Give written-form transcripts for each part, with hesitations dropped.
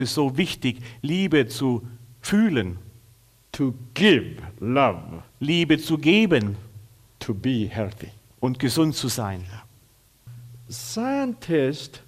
Es ist so wichtig, Liebe zu fühlen, to give love, Liebe zu geben to be healthy. und gesund zu sein. Scientists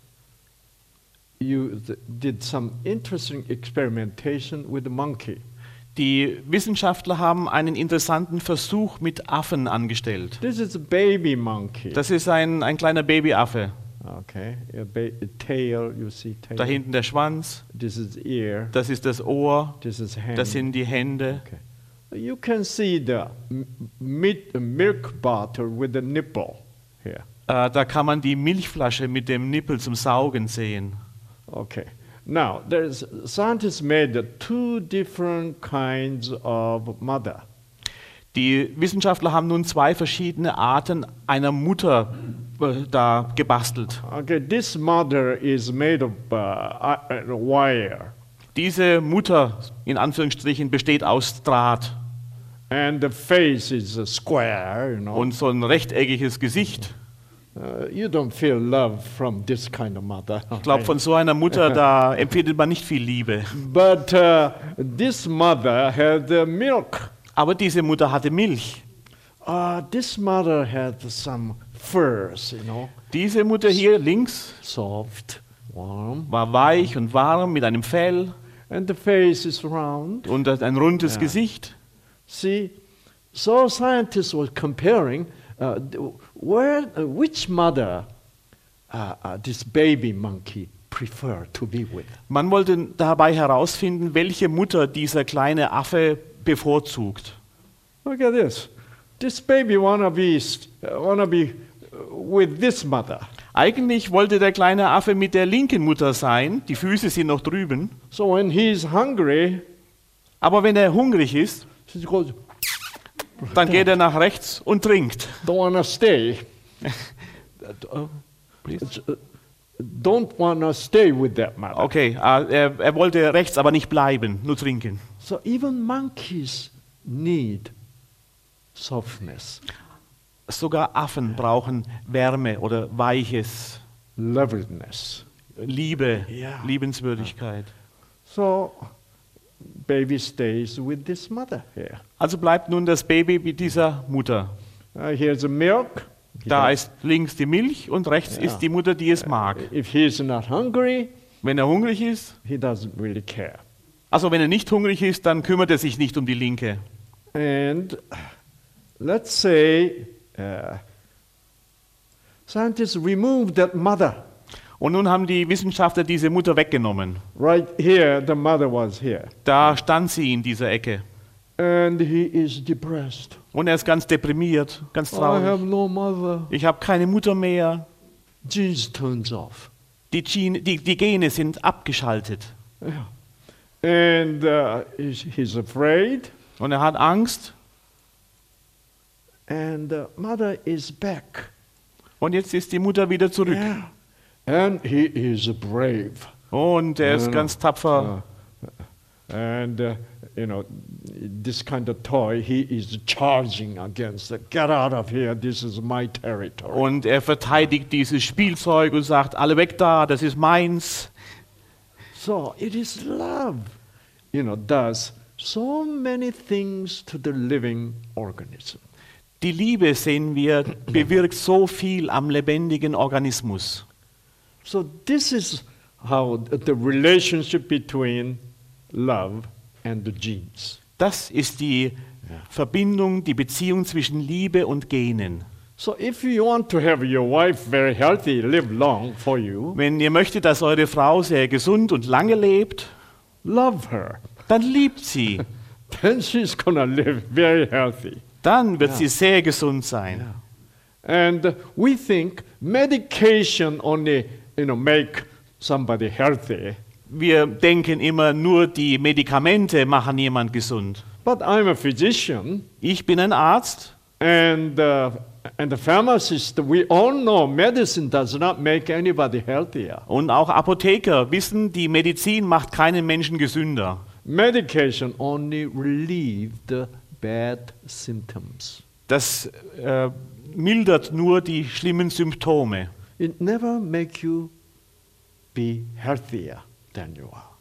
did some interesting experimentation with the monkey. Die Wissenschaftler haben einen interessanten Versuch mit Affen angestellt. This is a baby monkey. Das ist ein kleiner Babyaffe. Okay, tail, you see tail. Da hinten der Schwanz, This is ear. das ist das Ohr, This is hand. das sind die Hände. Okay. You can see the milk bottle with the nipple here. Da kann man die Milchflasche mit dem Nippel zum Saugen sehen. Okay. Now, scientists made two different kinds of mother. Die Wissenschaftler haben nun zwei verschiedene Arten einer Mutter da gebastelt. Okay, this mother is made of wire. Diese Mutter, in Anführungsstrichen, besteht aus Draht And the face is a square, you know. und so ein rechteckiges Gesicht. You don't feel love from this kind of mother. Ich glaube, von so einer Mutter, da empfindet man nicht viel Liebe. But this mother had milk. Aber diese Mutter hatte Milch. This mother had some furs, you know. Diese Mutter hier links Soft, warm. war weich und warm mit einem Fell And the face is round. und hat ein rundes Ja. Gesicht. See, so scientists were comparing which mother this baby monkey prefer to be with. Man wollte dabei herausfinden, welche Mutter dieser kleine Affe bevorzugt. Look at this. This baby wanna be with this mother. Eigentlich wollte der kleine Affe mit der linken Mutter sein, die Füße sind noch drüben. So when he's hungry, Aber wenn er hungrig ist, he goes, dann geht er nach rechts und trinkt. don't wanna stay. Don't wanna stay with that mother. Okay, er wollte rechts, aber nicht bleiben, nur trinken. So even monkeys need softness, Sogar Affen brauchen Wärme oder Weiches, loveliness. Liebe, Ja. Liebenswürdigkeit. So baby stays with this mother here. Also bleibt nun das Baby mit dieser Mutter. Here's the milk. Da ist links die Milch und rechts Ja. ist die Mutter, die es mag. If he's not hungry, Wenn er hungrig ist, he doesn't really care. also wenn er nicht hungrig ist, dann kümmert er sich nicht um die linke. And let's say scientists removed that mother. Und nun haben die Wissenschaftler diese Mutter weggenommen. Right here, the mother was here. Da stand sie in dieser Ecke. And he is depressed. Und er ist ganz deprimiert, ganz I have traurig. no mother. Ich habe keine Mutter mehr. Genes turns off. Die Gene sind abgeschaltet. Yeah. And he's afraid. Und er hat Angst. And mother is back. Und jetzt ist die Mutter wieder zurück. Yeah. And he is brave. Und er ist Ja. ganz tapfer. And this kind of toy, he is charging against it. Get out of here, this is my territory. Und er verteidigt dieses Spielzeug und sagt, alle weg da, das ist meins. So it is love, does so many things to the living organism. Die Liebe, sehen wir, bewirkt so viel am lebendigen Organismus. So this is how the relationship between love and the genes. Das ist die Verbindung, die Beziehung zwischen Liebe und Genen. So if you want to have your wife very healthy, live long for you, Wenn ihr möchtet, dass eure Frau sehr gesund und lange lebt, love her. dann liebt sie. Then she's gonna live very healthy. Dann wird sie sehr gesund sein. And we think medication only, make somebody healthy. Wir denken immer, nur die Medikamente machen jemand gesund. But I'm a physician, Ich bin ein Arzt and the pharmacist. We all know medicine does not make anybody healthier. und auch Apotheker wissen, die Medizin macht keinen Menschen gesünder. Medication only relieve the bad symptoms. Das mildert nur die schlimmen Symptome. It never make you be healthier than you are.